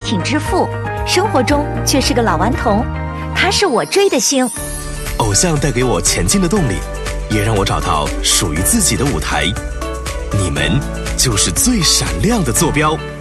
庭之父，生活中却是个老顽童。他是我追的星。 偶像带给我前进的动力，也让我找到属于自己的舞台。你们就是最闪亮的坐标。